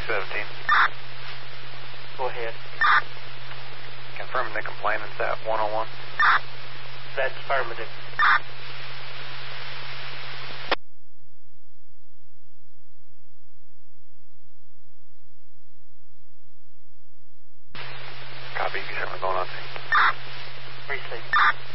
217. Go ahead. Confirming the complainant's at 101. That's affirmative. Copy. You can certainly go on scene. Received.